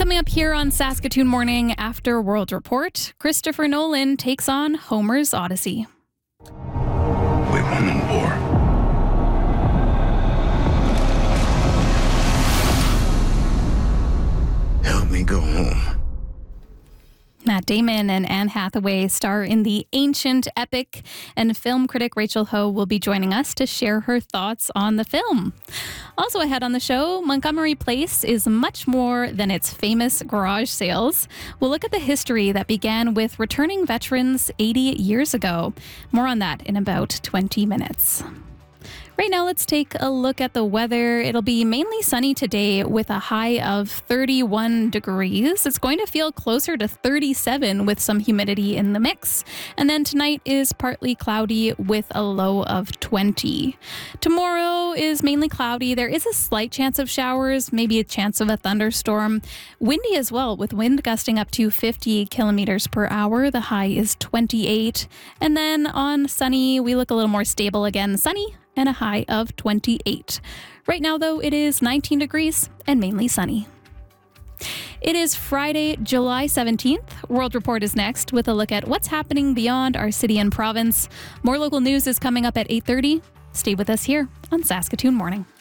Coming up here on Saskatoon Morning after World Report, Christopher Nolan takes on Homer's Odyssey. We won the war. Help me go home. Matt Damon and Anne Hathaway star in the ancient epic, and film critic Rachel Ho will be joining us to share her thoughts on the film. Also ahead on the show, Montgomery Place is much more than its famous garage sales. We'll look at the history that began with returning veterans 80 years ago. More on that in about 20 minutes. Right now, let's take a look at the weather. It'll be mainly sunny today with a high of 31 degrees. It's going to feel closer to 37 with some humidity in the mix. And then tonight is partly cloudy with a low of 20. Tomorrow is mainly cloudy. There is a slight chance of showers, maybe a chance of a thunderstorm. Windy as well, with wind gusting up to 50 kilometers per hour. The high is 28. And then on sunny, we look a little more stable again. Sunny and a high of 28. Right now, though, it is 19 degrees and mainly sunny. It is Friday, July 17th. World Report is next with a look at what's happening beyond our city and province. More local news is coming up at 8:30. Stay with us here on Saskatoon Morning.